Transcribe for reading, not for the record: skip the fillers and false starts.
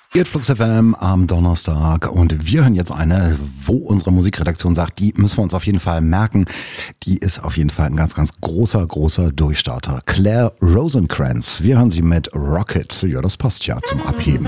Ihr Flux FM am Donnerstag und wir hören jetzt eine, wo unsere Musikredaktion sagt, die müssen wir uns auf jeden Fall merken. Die ist auf jeden Fall ein ganz, ganz großer Durchstarter. Claire Rosencrantz. Wir hören sie mit Rocket. Ja, das passt ja zum Abheben.